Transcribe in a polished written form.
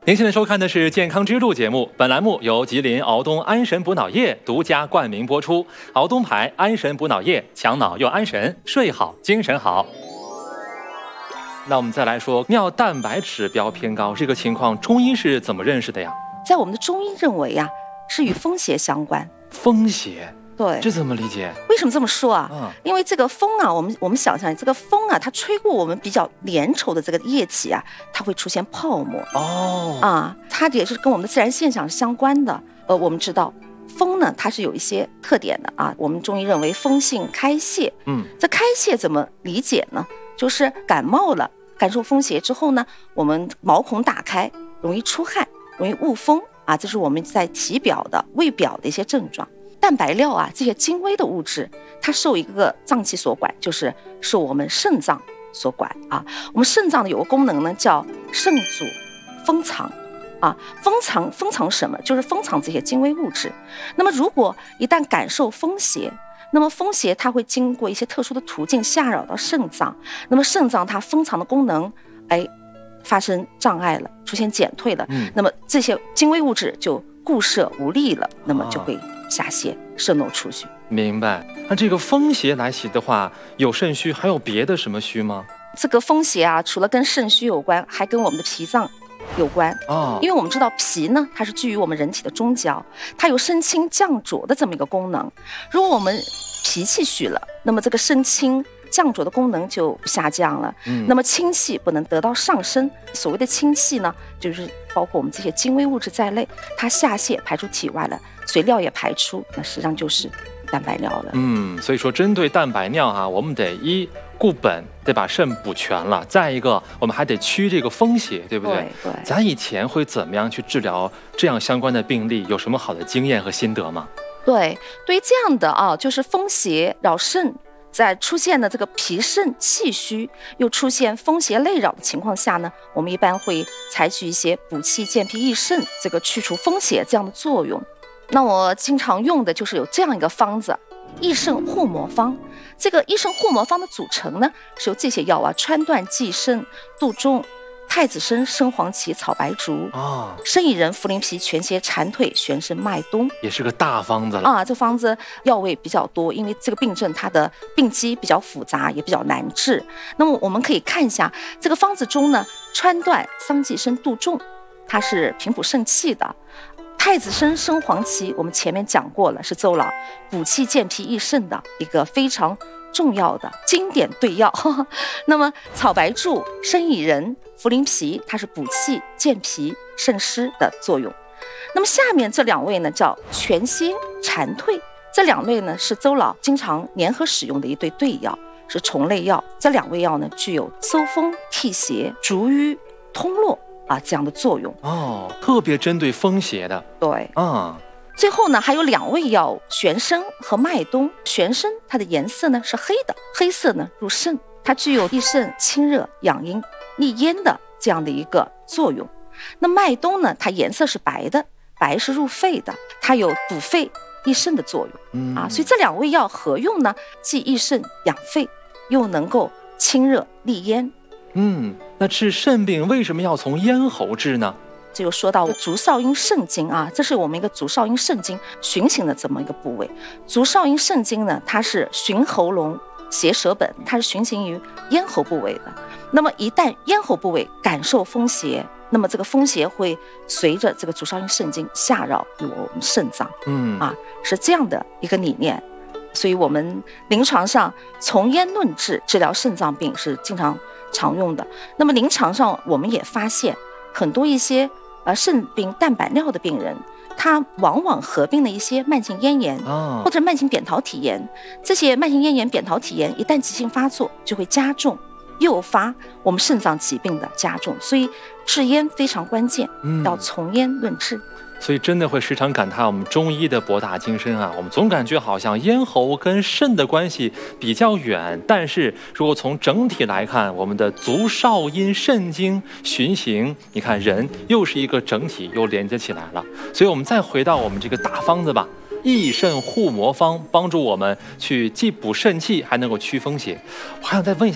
您现在收看的是《健康之路》节目，本栏目由吉林敖东安神补脑液独家冠名播出。敖东牌安神补脑液，强脑又安神，睡好精神好。那我们再来说尿蛋白指标偏高这个情况，中医是怎么认识的呀？ 在我们的中医认为呀，是与风邪相关。 风邪？ 对， 这怎么理解？ 为什么这么说啊？因为这个风啊，我们想想，这个风啊，它吹过我们比较粘稠的这个液体啊，它会出现泡沫。它也是跟我们的自然现象是相关的。我们知道风呢，它是有一些特点的啊。我们中医认为风性开泄。这开泄怎么理解呢？就是感冒了，感受风邪之后呢，我们毛孔打开，容易出汗，容易恶风啊，这是我们在体表的、胃表的一些症状。蛋白料啊，这些精微的物质，它受一个脏器所管，就是受我们肾脏所管啊。我们肾脏的有个功能呢，叫肾主封藏啊。封藏什么？就是封藏这些精微物质。那么如果一旦感受风邪，那么风邪它会经过一些特殊的途径下扰到肾脏，那么肾脏它封藏的功能，发生障碍了，出现减退了，那么这些精微物质就固摄无力了，那么就会下泄渗漏出去。 明白。那这个风邪来袭的话，有肾虚，还有别的什么虚吗？ 这个风邪啊，除了跟肾虚有关，还跟我们的脾脏有关。因为我们知道脾呢，它是居于我们人体的中焦，它有升清降浊的这么一个功能。如果我们脾气虚了，那么这个升清降浊的功能就下降了，那么清气不能得到上升。所谓的清气呢，就是包括我们这些精微物质在内，它下泄排出体外了，随尿液排出，那实际上就是蛋白尿了。 所以说针对蛋白尿啊，我们得一固本，得把肾补全了，再一个我们还得驱这个风邪，对不对？ 对。 咱以前会怎么样去治疗这样相关的病例？有什么好的经验和心得吗？ 对于这样的啊，就是风邪扰肾，在出现的这个脾肾气虚，又出现风邪内扰的情况下呢，我们一般会采取一些补气健脾益肾，这个去除风邪这样的作用。那我经常用的就是有这样一个方子，益肾护魔方。这个益肾护魔方的组成呢，是由这些药啊：川断、济肾、杜仲、太子参、生黄芪、草白术、生薏仁、茯苓皮、全蝎、蝉蜕、玄参、麦冬，也是个大方子了啊。这方子药味比较多，因为这个病症它的病机比较复杂，也比较难治。那么我们可以看一下这个方子中呢，川断、桑寄生、杜仲，它是平补肾气的。太子参、生黄芪，我们前面讲过了，是周老补气健脾益肾的一个非常重要的经典对药。那么草白术、生薏仁、茯苓皮，它是补气健脾渗湿的作用。那么下面这两位呢，叫全蝎、蝉蜕，这两类呢是周老经常联合使用的一对对药，是虫类药。这两味药呢，具有收风辟邪、逐瘀通络这样的作用。 特别针对风邪的。 对。最后呢，还有两味药，玄参和麦冬。玄参它的颜色呢是黑的，黑色呢入肾，它具有益肾、清热、养阴、利咽的这样的一个作用。那麦冬呢，它颜色是白的，白是入肺的，它有补肺益肾的作用。所以这两味药合用呢，既益肾养肺，又能够清热利咽。 那治肾病为什么要从咽喉治呢？ 这就说到足少阴肾经啊，这是我们一个足少阴肾经循行的这么一个部位。足少阴肾经呢，它是循喉咙携舌本，它是循行于咽喉部位的。那么一旦咽喉部位感受风邪，那么这个风邪会随着这个足少阴肾经下扰于我们肾脏。是这样的一个理念。所以我们临床上从咽论治治疗肾脏病是经常用的。那么临床上我们也发现很多一些肾病蛋白尿的病人，他往往合并了一些慢性咽炎或者慢性扁桃体炎。这些慢性咽炎、扁桃体炎一旦急性发作，就会加重诱发我们肾脏疾病的加重。所以治咽非常关键，要从咽论治。 所以真的会时常感叹我们中医的博大精深啊！我们总感觉好像咽喉跟肾的关系比较远，但是如果从整体来看，我们的足少阴肾经循行，你看人又是一个整体，又连接起来了。所以我们再回到我们这个大方子吧，益肾护魔方，帮助我们去既补肾气，还能够驱风邪。我还想再问一下。